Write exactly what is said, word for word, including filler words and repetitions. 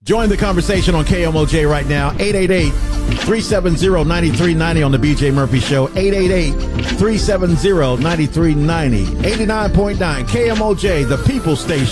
Join the conversation on K M O J right now. eight eight eight, three seven zero, nine three nine zero on the B J Murphy Show. eight eight eight, three seven zero, nine three nine zero. eighty-nine point nine K M O J, the People Station.